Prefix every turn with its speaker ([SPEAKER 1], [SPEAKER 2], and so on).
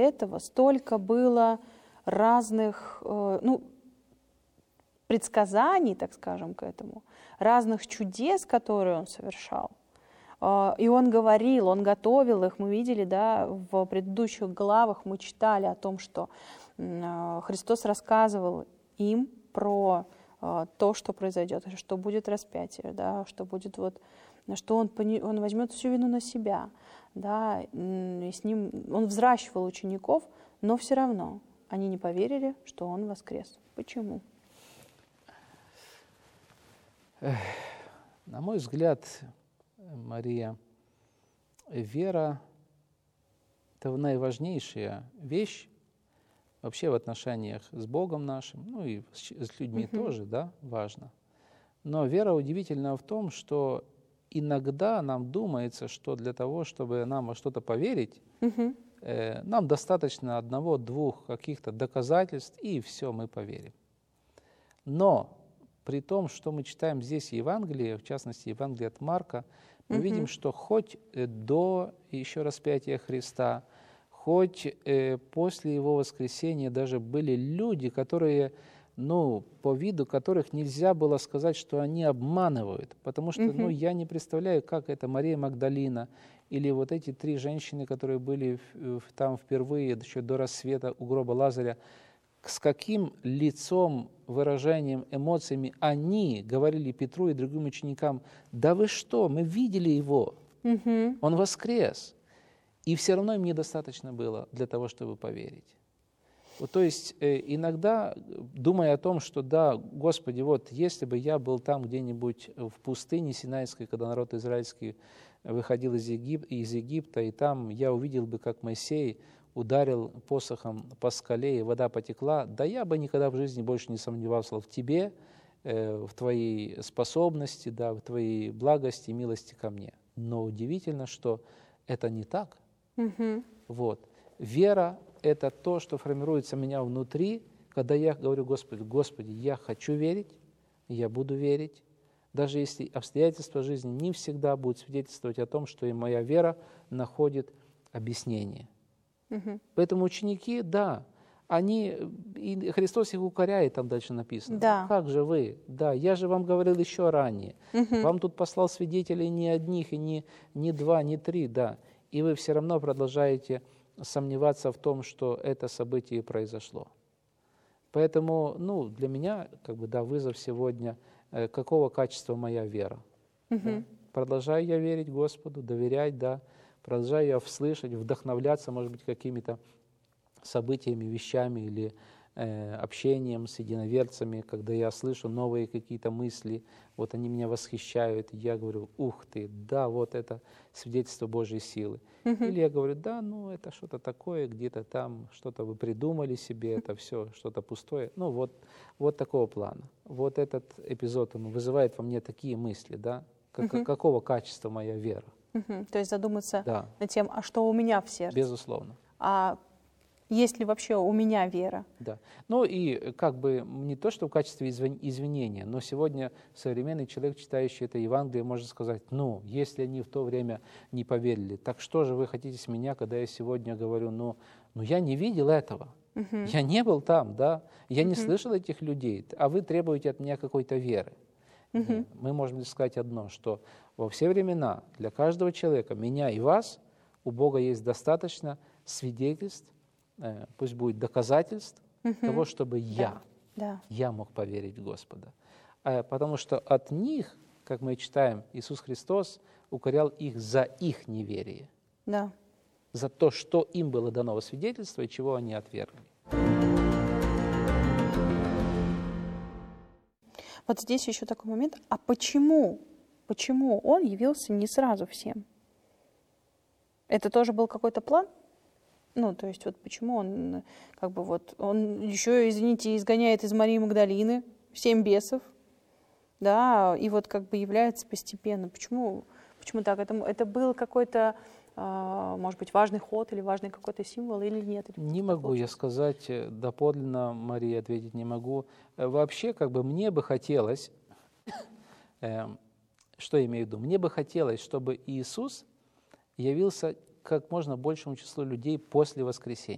[SPEAKER 1] этого столько было разных, предсказаний, так скажем, к этому, разных чудес, которые он совершал. И он говорил, он готовил их, мы видели, да, в предыдущих главах мы читали о том, что Христос рассказывал им про то, что произойдет, что будет распятие, да, что будет что он возьмет всю вину на себя, да, и с ним он взращивал учеников, но все равно они не поверили, что он воскрес. Почему?
[SPEAKER 2] На мой взгляд, Мария, вера – это наиважнейшая вещь вообще в отношениях с Богом нашим, и с людьми тоже, да, важно. Но вера удивительна в том, что иногда нам думается, что для того, чтобы нам во что-то поверить, нам достаточно одного-двух каких-то доказательств, и все, мы поверим. Но при том, что мы читаем здесь Евангелие, в частности Евангелие от Марка, мы видим, что хоть до еще распятия Христа, хоть после Его воскресения даже были люди, которые, по виду которых нельзя было сказать, что они обманывают. Потому что, я не представляю, как это Мария Магдалина или вот эти 3 женщины, которые были там впервые, еще до рассвета у гроба Лазаря, с каким лицом, выражением, эмоциями они говорили Петру и другим ученикам: «Да вы что, мы видели Его, Он воскрес». И все равно им недостаточно было для того, чтобы поверить. То есть иногда, думая о том, что да, Господи, если бы я был там где-нибудь в пустыне Синайской, когда народ израильский выходил из Египта, и там я увидел бы, как Моисей ударил посохом по скале, и вода потекла, да я бы никогда в жизни больше не сомневался в Тебе, в Твоей способности, да, в Твоей благости и милости ко мне. Но удивительно, что это не так. Вера – это то, что формируется у меня внутри, когда я говорю: Господи, я хочу верить, я буду верить, даже если обстоятельства жизни не всегда будут свидетельствовать о том, что и моя вера находит объяснение. Поэтому ученики, да, и Христос их укоряет, там дальше написано.
[SPEAKER 1] Да.
[SPEAKER 2] Как же вы? Да, я же вам говорил еще ранее. Вам тут послал свидетелей не одних, и не 2, не 3, да. И вы все равно продолжаете сомневаться в том, что это событие произошло. Поэтому, для меня, вызов сегодня, какого качества моя вера. Да? Продолжаю я верить Господу, доверять, да. Продолжаю я слышать, вдохновляться, может быть, какими-то событиями, вещами или общением с единоверцами, когда я слышу новые какие-то мысли, они меня восхищают, и я говорю: ух ты, да, это свидетельство Божьей силы. Или я говорю: да, это что-то такое, где-то там, что-то вы придумали себе, это все что-то пустое. Такого плана. Этот эпизод, он вызывает во мне такие мысли, да, какого качества моя вера.
[SPEAKER 1] То есть задуматься над тем, а что у меня в сердце?
[SPEAKER 2] Безусловно.
[SPEAKER 1] А есть ли вообще у меня вера?
[SPEAKER 2] Да. И не то, что в качестве извинения, но сегодня современный человек, читающий это Евангелие, может сказать: если они в то время не поверили, так что же вы хотите с меня, когда я сегодня говорю: я не видел этого, я не был там, да, я не слышал этих людей, а вы требуете от меня какой-то веры. Мы можем сказать одно, что во все времена для каждого человека, меня и вас, у Бога есть достаточно свидетельств, пусть будет доказательств того, чтобы я мог поверить в Господа. Потому что от них, как мы читаем, Иисус Христос укорял их за их неверие, за то, что им было дано во свидетельство и чего они отвергли.
[SPEAKER 1] Вот здесь еще такой момент. А почему он явился не сразу всем? Это тоже был какой-то план? То есть почему он он еще, извините, изгоняет из Марии Магдалины 7 бесов, да, и является постепенно. Почему так? Это был какой-то, может быть, важный ход или важный какой-то символ или нет?
[SPEAKER 2] Не могу я сказать доподлинно, Мария, ответить не могу. Вообще, мне бы хотелось, что я имею в виду? Мне бы хотелось, чтобы Иисус явился как можно большему числу людей после воскресения.